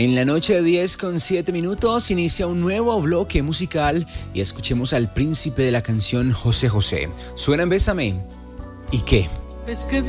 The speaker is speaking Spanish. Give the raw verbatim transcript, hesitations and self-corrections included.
En la noche de diez con siete minutos inicia un nuevo bloque musical y escuchemos al príncipe de la canción José José. Suena en Bésame. ¿Y qué? Es que